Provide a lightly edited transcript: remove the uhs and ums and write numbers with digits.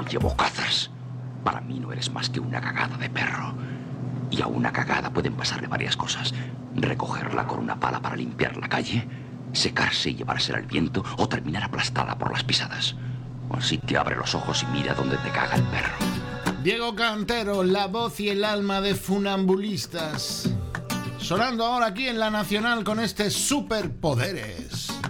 llevo cazas. Para mí no eres más que una cagada de perro. Y a una cagada pueden pasarle varias cosas. Recogerla con una pala para limpiar la calle, secarse y llevársela al viento, o terminar aplastada por las pisadas. Así que abre los ojos y mira dónde te caga el perro. Diego Cantero, la voz y el alma de Funambulistas. Sonando ahora aquí en La Nacional con este Superpoderes.